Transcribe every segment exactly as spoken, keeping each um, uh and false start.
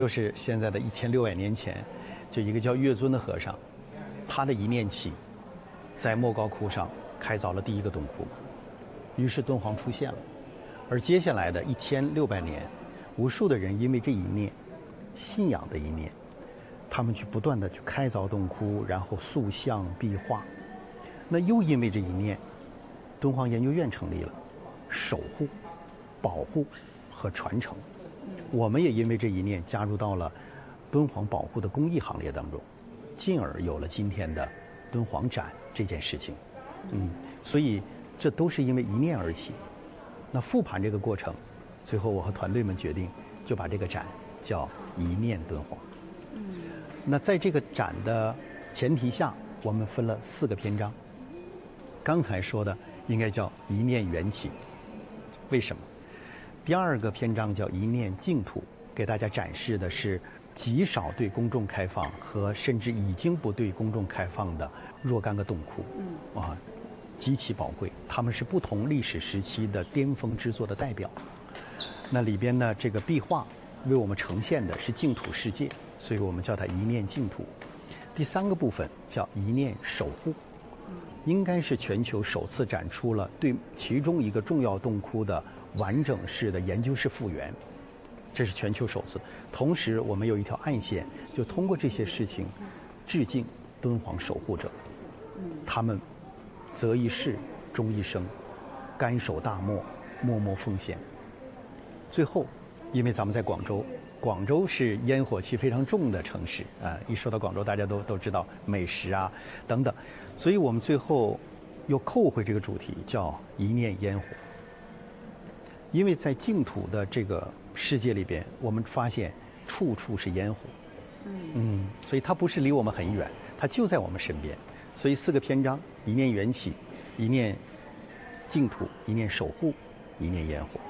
就是现在的一千六百年前，就一个叫月尊的和尚，他的一念起，在莫高窟上开凿了第一个洞窟，于是敦煌出现了。而接下来的一千六百年，无数的人因为这一念，信仰的一念，他们去不断的去开凿洞窟，然后塑像壁画。那又因为这一念，敦煌研究院成立了，守护、保护和传承。我们也因为这一念加入到了敦煌保护的公益行列当中，进而有了今天的敦煌展这件事情。嗯，所以这都是因为一念而起。那复盘这个过程，最后我和团队们决定就把这个展叫一念敦煌。嗯，那在这个展的前提下，我们分了四个篇章。刚才说的应该叫一念缘起，为什么？第二个篇章叫一念净土，给大家展示的是极少对公众开放和甚至已经不对公众开放的若干个洞窟。嗯，啊，极其宝贵，他们是不同历史时期的巅峰之作的代表。那里边呢，这个壁画为我们呈现的是净土世界，所以我们叫它一念净土。第三个部分叫一念守护，应该是全球首次展出了对其中一个重要洞窟的完整式的研究式复原，这是全球首次。同时我们有一条暗线，就通过这些事情致敬敦煌守护者，他们择一事终一生，甘守大漠，默默奉献。最后因为咱们在广州，广州是烟火气非常重的城市啊、呃，一说到广州大家都都知道美食啊等等，所以我们最后又扣回这个主题，叫一念烟火。因为在净土的这个世界里边，我们发现处处是烟火，嗯，所以它不是离我们很远，它就在我们身边。所以四个篇章：一念缘起，一念净土，一念守护，一念烟火。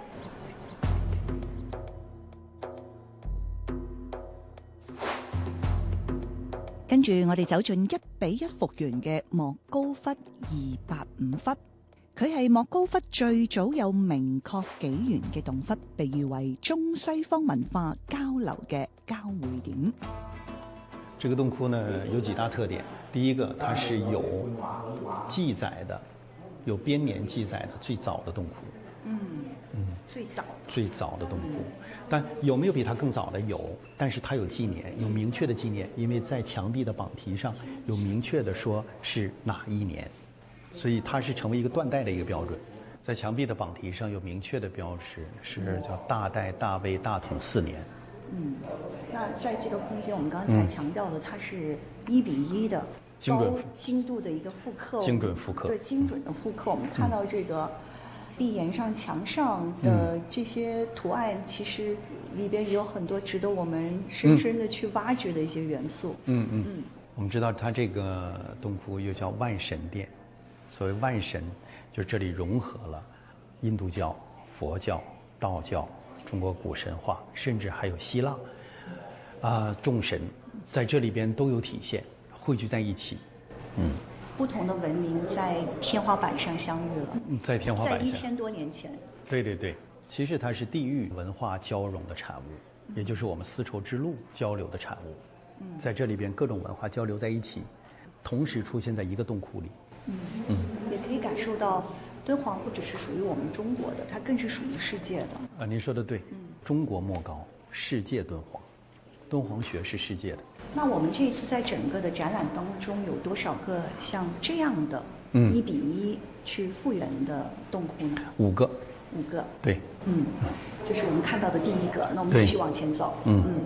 跟住我哋走進一比一復原嘅莫高窟二八五窟。佢係莫高窟最早有明確紀元嘅洞窟，被譽為中西方文化交流嘅交匯點。 這個洞窟呢有幾大特點，第一個它是有記載的，有編年記載的最早的洞窟。 嗯嗯，最早最早的洞窟，但有沒有比它更早的？有，但是它有紀年，有明確的紀年，因為在牆壁的榜題上有明確的說是哪一年。所以它是成为一个断代的一个标准，在墙壁的榜题上有明确的标识，是叫大代大魏大统四年。 嗯，那在这个空间，我们刚才强调的，它是一比一的精准精度的一个复刻， 精准复刻， 对精准的复刻。我们看到这个壁檐上、墙上的这些图案，其实里边也有很多值得我们深深的去挖掘的一些元素。 嗯嗯嗯，我们知道它这个洞窟又叫万神殿。所谓万神，就是这里融合了印度教、佛教、道教、中国古神话，甚至还有希腊，啊、呃，众神在这里边都有体现，汇聚在一起。嗯， 不同的文明在天花板上相遇了， 在天花板上， 在一千多年前。 对对对，其实它是地域文化交融的产物，嗯、也就是我们丝绸之路交流的产物。嗯，在这里边各种文化交流在一起，同时出现在一个洞窟里。 嗯嗯，也可以感受到敦煌不只是属于我们中国的，它更是属于世界的。 啊，您说的对，嗯，中国莫高，世界敦煌，敦煌学是世界的。 那我们这一次在整个的展览当中，有多少个像这样的一比一去复原的洞窟呢？ 五个。 五个。 对。 嗯，这是我们看到的第一个。那我们继续往前走。 嗯。 嗯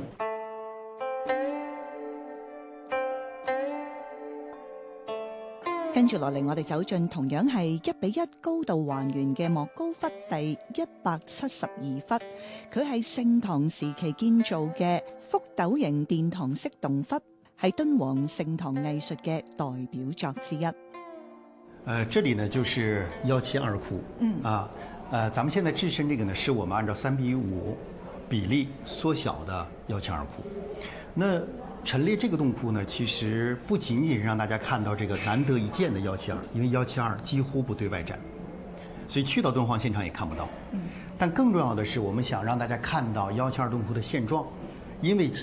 跟住落嚟，我哋走進同樣係一比一高度還原嘅莫高窟第一百七十二窟，佢係盛唐時期建造嘅覆斗形殿堂式洞窟，係敦煌盛唐藝術嘅代表作之一。 呃，这里呢就是幺七二窟，嗯啊，呃，咱们现在置身这个呢，是我们按照三比五比例缩小的幺七二窟，那。陈列这个洞窟呢，其实不仅仅是让大家看到这个难得一见的幺七二，因为幺七二几乎不对外展，所以去到敦煌现场也看不到。嗯，但更重要的是，我们想让大家看到幺七二洞窟的现状， 因为